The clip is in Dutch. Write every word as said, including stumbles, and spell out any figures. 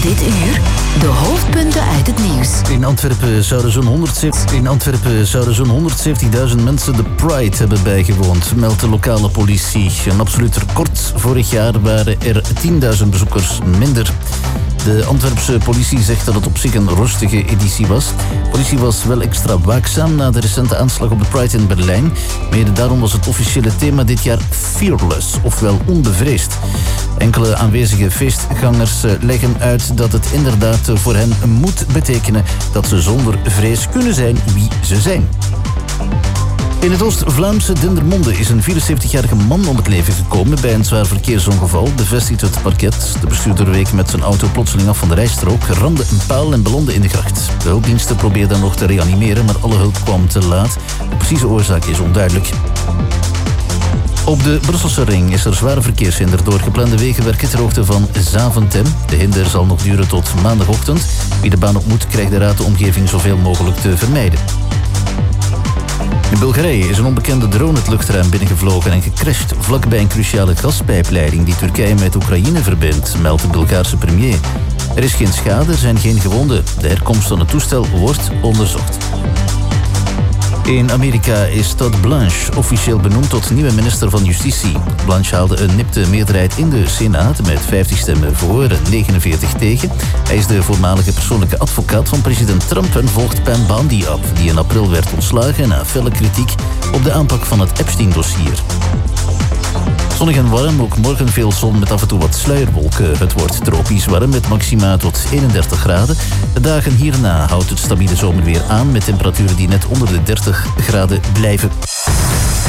Dit uur de hoofdpunten uit het nieuws. In Antwerpen zouden zo'n honderdzeventig In Antwerpen zouden zo'n honderdzeventigduizend mensen de Pride hebben bijgewoond, meldt de lokale politie. Een absoluut record. Vorig jaar waren er tienduizend bezoekers minder. De Antwerpse politie zegt dat het op zich een rustige editie was. De politie was wel extra waakzaam na de recente aanslag op de Pride in Berlijn. Mede daarom was het officiële thema dit jaar Fearless, ofwel onbevreesd. Enkele aanwezige feestgangers leggen uit dat het inderdaad voor hen moet betekenen dat ze zonder vrees kunnen zijn wie ze zijn. In het Oost-Vlaamse Dendermonde is een vierenzeventigjarige man om het leven gekomen bij een zwaar verkeersongeval, bevestigt het parket. De bestuurder week met zijn auto plotseling af van de rijstrook, ramde een paal en belandde in de gracht. De hulpdiensten probeerden nog te reanimeren, maar alle hulp kwam te laat. De precieze oorzaak is onduidelijk. Op de Brusselse ring is er zware verkeershinder door geplande wegenwerken ter hoogte van Zaventem. De hinder zal nog duren tot maandagochtend. Wie de baan op moet, krijgt de raad de omgeving zoveel mogelijk te vermijden. In Bulgarije is een onbekende drone het luchtruim binnengevlogen en gecrashed vlakbij een cruciale gaspijpleiding die Turkije met Oekraïne verbindt, meldt de Bulgaarse premier. Er is geen schade, er zijn geen gewonden. De herkomst van het toestel wordt onderzocht. In Amerika is Todd Blanche officieel benoemd tot nieuwe minister van Justitie. Blanche haalde een nipte meerderheid in de Senaat met vijftig stemmen voor en negenenveertig tegen. Hij is de voormalige persoonlijke advocaat van president Trump en volgt Pam Bondi op, die in april werd ontslagen na felle kritiek op de aanpak van het Epstein-dossier. Zonnig en warm, ook morgen veel zon met af en toe wat sluierwolken. Het wordt tropisch warm met maxima tot eenendertig graden. De dagen hierna houdt het stabiele zomerweer aan met temperaturen die net onder de dertig graden blijven.